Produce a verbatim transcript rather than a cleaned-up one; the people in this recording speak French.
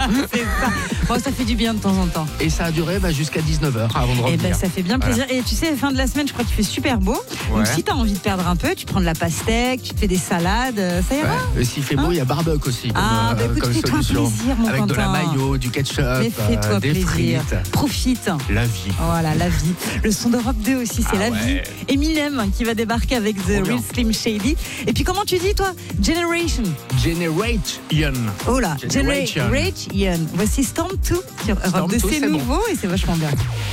C'est ça. Bon, ça fait du bien de temps en temps. Et ça a duré bah, jusqu'à dix-neuf heures avant de Et revenir. ben ça fait bien plaisir. Voilà. Et tu sais, fin de la semaine, je crois qu'il fait super beau. Ouais. Donc si t'as envie de perdre un peu, tu prends de la pastèque, tu te fais des salades, euh, ça ira. Ouais. Et s'il fait beau, il Hein y a barbecue aussi comme, Ah, bah euh, écoute, comme fais-toi solution. plaisir, mon Avec de la Quentin. mayo, du ketchup, Mais fais-toi euh, des plaisir. frites. Profite. La vie. Voilà, la vie. Le son d'Europe deux aussi, c'est Ah la ouais. vie. Eminem qui va débarquer avec The Trop bien. Real Slim Shady. Et puis comment tu dis toi? Generation. Generation. Oh là, Generation. Generation. Voici Storm deux sur Europe deux, Storm deux, c'est c'est bon. nouveau et c'est vachement bien.